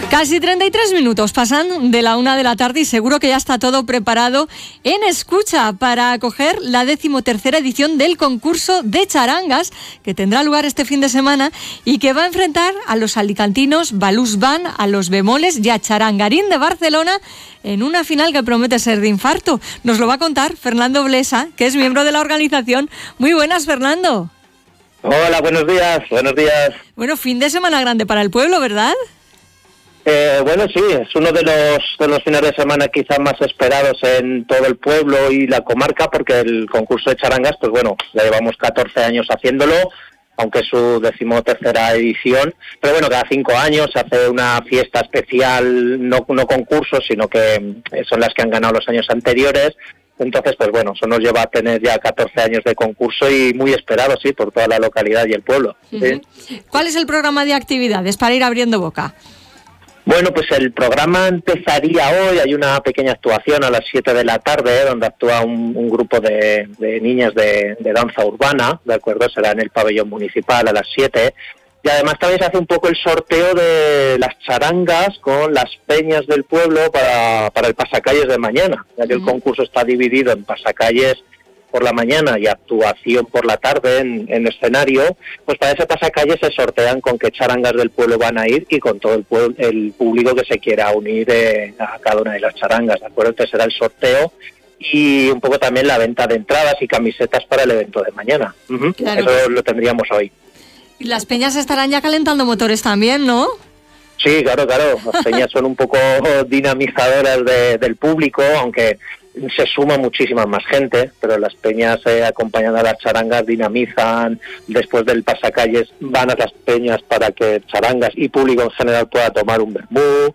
Casi 33 minutos pasan de la 1 de la tarde y seguro que ya está todo preparado en Escucha para acoger la 13ª edición del concurso de charangas que tendrá lugar este fin de semana y que va a enfrentar a los alicantinos Balús Band, a los Bemoles y a Charangarín de Barcelona en una final que promete ser de infarto. Nos lo va a contar Fernando Blesa, que es miembro de la organización. Muy buenas, Fernando. Hola, buenos días. Bueno, fin de semana grande para el pueblo, ¿verdad? Bueno, sí, es uno de los fines de semana quizás más esperados en todo el pueblo y la comarca, porque el concurso de charangas, pues bueno, ya llevamos 14 años haciéndolo, aunque es su 13ª edición, pero bueno, cada 5 años se hace una fiesta especial, no concurso, sino que son las que han ganado los años anteriores. Entonces, pues bueno, eso nos lleva a tener ya 14 años de concurso y muy esperado, sí, por toda la localidad y el pueblo. Uh-huh. ¿Sí? ¿Cuál es el programa de actividades para ir abriendo boca? Bueno, pues el programa empezaría hoy, hay una pequeña actuación a las 7 de la tarde, donde actúa un grupo de niñas de danza urbana, ¿de acuerdo? Será en el pabellón municipal a las 7, y además también se hace un poco el sorteo de las charangas con las peñas del pueblo para el pasacalles de mañana, ya que el concurso está dividido en pasacalles por la mañana y actuación por la tarde en escenario. Pues para ese pasacalle se sortean con qué charangas del pueblo van a ir y con todo el público que se quiera unir a cada una de las charangas, ¿de acuerdo? Entonces será el sorteo y un poco también la venta de entradas y camisetas para el evento de mañana. Uh-huh. Claro. Eso lo tendríamos hoy. Y las peñas estarán ya calentando motores también, ¿no? Sí, claro. Las peñas son un poco dinamizadoras del público, aunque se suma muchísima más gente, pero las peñas acompañando a las charangas dinamizan. Después del pasacalles van a las peñas para que charangas y público en general pueda tomar un vermú,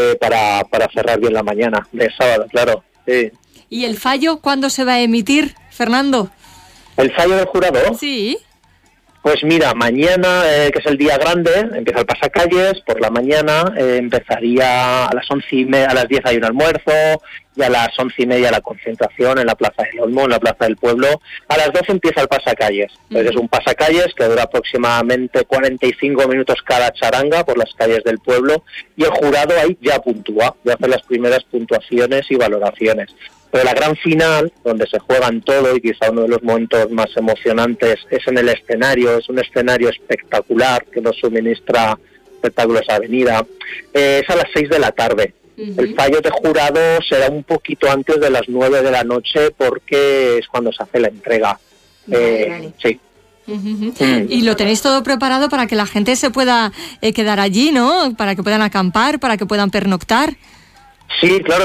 para cerrar bien la mañana de sábado, claro. Sí. ¿Y el fallo cuándo se va a emitir, Fernando? ¿El fallo del jurado? Sí. Pues mira, mañana, que es el día grande, empieza el pasacalles, por la mañana empezaría a las 11:30, a las 10 hay un almuerzo, y a las 11:30 la concentración en la Plaza del Olmo, en la Plaza del Pueblo. A las 12 empieza el pasacalles. Entonces es un pasacalles que dura aproximadamente 45 minutos cada charanga por las calles del pueblo, y el jurado ahí ya puntúa, ya hace las primeras puntuaciones y valoraciones. Pero la gran final, donde se juegan todo y quizá uno de los momentos más emocionantes es en el escenario, es un escenario espectacular que nos suministra Espectáculos Avenida, es a las 6 de la tarde. Uh-huh. El fallo de jurado será un poquito antes de las 9 de la noche porque es cuando se hace la entrega. Vale. Sí. Uh-huh. Y lo tenéis todo preparado para que la gente se pueda quedar allí, ¿no? Para que puedan acampar, para que puedan pernoctar. Sí, claro.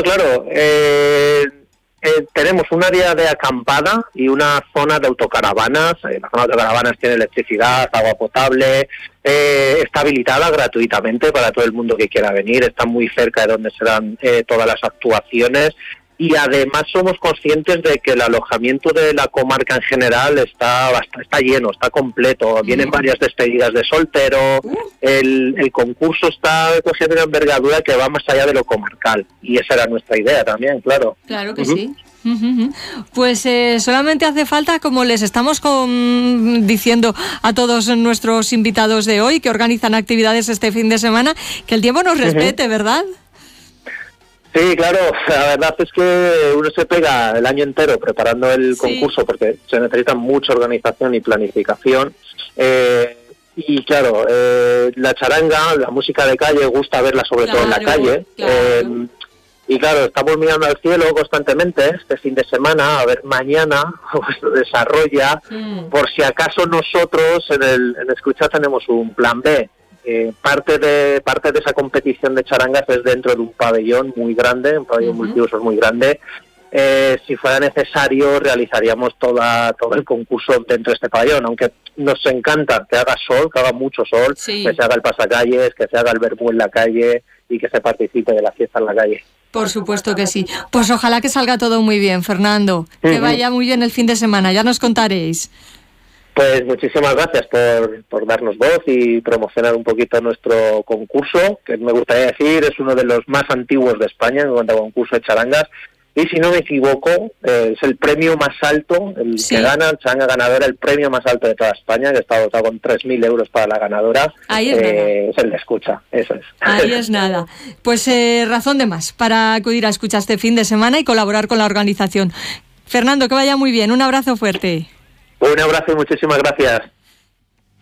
Tenemos un área de acampada y una zona de autocaravanas. La zona de autocaravanas tiene electricidad, agua potable, está habilitada gratuitamente para todo el mundo que quiera venir, está muy cerca de donde serán todas las actuaciones, y además somos conscientes de que el alojamiento de la comarca en general está lleno, está completo, vienen varias despedidas de soltero, el concurso está cogiendo una envergadura que va más allá de lo comarcal, y esa era nuestra idea también, claro. Claro que sí. Pues solamente hace falta, como les estamos diciendo a todos nuestros invitados de hoy que organizan actividades este fin de semana, que el tiempo nos respete, ¿verdad? Sí, claro, la verdad es que uno se pega el año entero preparando el concurso porque se necesita mucha organización y planificación. Y claro, la charanga, la música de calle, gusta verla sobre todo en la calle. Claro. Y claro, estamos mirando al cielo constantemente este fin de semana, a ver mañana cómo se desarrolla. Por si acaso nosotros en Escucha tenemos un plan B. Parte de esa competición de charangas es dentro de un pabellón muy grande, un pabellón multiusos muy grande. Si fuera necesario realizaríamos todo el concurso dentro de este pabellón, aunque nos encanta que haga sol, que haga mucho sol, que se haga el pasacalles, que se haga el vermú en la calle y que se participe de la fiesta en la calle. Por supuesto que sí. Pues ojalá que salga todo muy bien, Fernando. Que vaya muy bien el fin de semana, ya nos contaréis. Pues muchísimas gracias por darnos voz y promocionar un poquito nuestro concurso, que me gustaría decir es uno de los más antiguos de España en cuanto a concurso de charangas, y si no me equivoco, es el premio más alto, el que gana, el Charanga ganadora, el premio más alto de toda España, que está dotado con 3.000 euros para la ganadora. Ahí es nada. Es el de Escucha, eso es. Ahí es nada. Pues razón de más para acudir a Escucha este fin de semana y colaborar con la organización. Fernando, que vaya muy bien. Un abrazo fuerte. Un abrazo y muchísimas gracias.